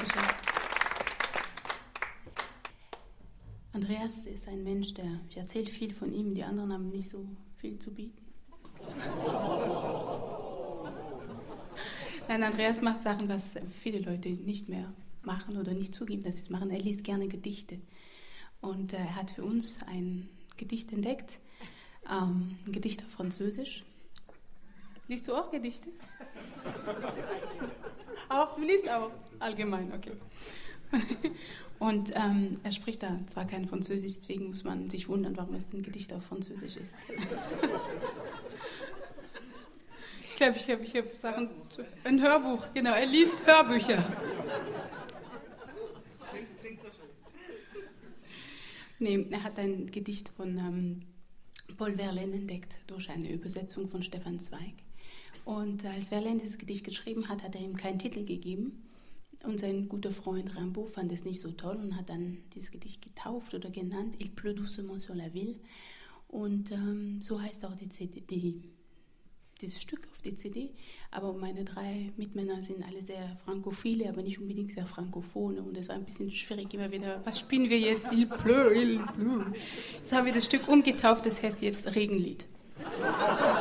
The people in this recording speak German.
Dankeschön. Andreas ist ein Mensch, ich erzähle viel von ihm, die anderen haben nicht so viel zu bieten. Nein, Andreas macht Sachen, was viele Leute nicht mehr machen oder nicht zugeben, dass sie es machen. Er liest gerne Gedichte. Und er hat für uns ein Gedicht entdeckt, ein Gedicht auf Französisch. Liest du auch Gedichte? Auch? Du liest auch? Allgemein, okay. Und er spricht da zwar kein Französisch, deswegen muss man sich wundern, warum es ein Gedicht auf Französisch ist. Ich glaube, ich hab Sachen, ein Hörbuch, genau, er liest Hörbücher. Nee, er hat ein Gedicht von Paul Verlaine entdeckt durch eine Übersetzung von Stefan Zweig. Und als Verlaine das Gedicht geschrieben hat, hat er ihm keinen Titel gegeben. Und sein guter Freund Rimbaud fand es nicht so toll und hat dann dieses Gedicht getauft oder genannt Il pleut doucement sur la ville. Und so heißt auch dieses Stück auf die CD. Aber meine 3 Mitmänner sind alle sehr frankophile, aber nicht unbedingt sehr frankophone. Und es ist ein bisschen schwierig immer wieder, was spielen wir jetzt? Il pleut, il pleut. Jetzt haben wir das Stück umgetauft, das heißt jetzt Regenlied.